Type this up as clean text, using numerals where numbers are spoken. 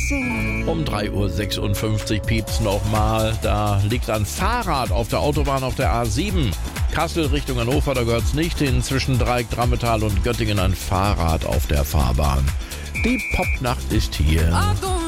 Um 3.56 Uhr piept's nochmal. Da liegt ein Fahrrad auf der Autobahn auf der A7. Kassel Richtung Hannover, da gehört's nicht hin. Zwischen Dreieck, Drammetal und Göttingen ein Fahrrad auf der Fahrbahn. Die Popnacht ist hier.